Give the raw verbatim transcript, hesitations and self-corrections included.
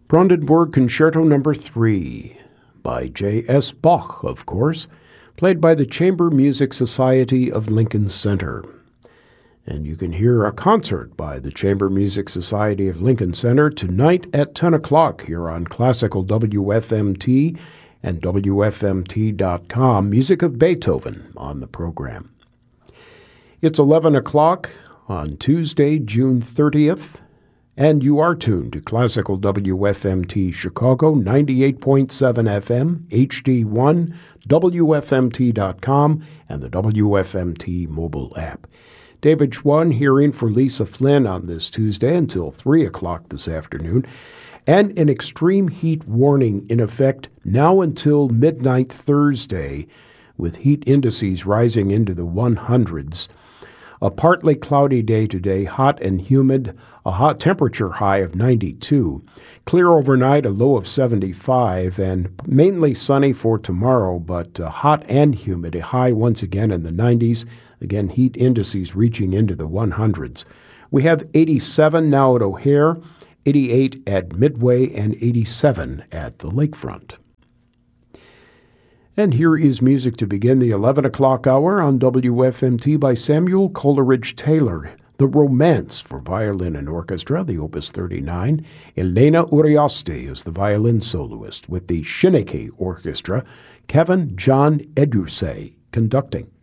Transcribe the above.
Brandenburg Concerto Number three by J S Bach, of course, played by the Chamber Music Society of Lincoln Center. And you can hear a concert by the Chamber Music Society of Lincoln Center tonight at ten o'clock here on Classical W F M T and W F M T dot com. Music of Beethoven on the program. It's eleven o'clock on Tuesday, June thirtieth, and you are tuned to Classical W F M T Chicago, ninety-eight point seven F M, H D one, W F M T dot com, and the W F M T mobile app. David Schwann here in for Lisa Flynn on this Tuesday until three o'clock this afternoon, and an extreme heat warning in effect now until midnight Thursday, with heat indices rising into the hundreds. A partly cloudy day today, hot and humid, a hot temperature high of ninety-two. Clear overnight, a low of seventy-five, and mainly sunny for tomorrow, but uh, hot and humid, a high once again in the nineties. Again, heat indices reaching into the hundreds. We have eighty-seven now at O'Hare, eighty-eight at Midway, and eighty-seven at the lakefront. And here is music to begin the eleven o'clock hour on W F M T by Samuel Coleridge Taylor. The Romance for Violin and Orchestra, the Opus thirty-nine. Elena Uriaste is the violin soloist with the Shineke Orchestra. Kevin John Edusei conducting.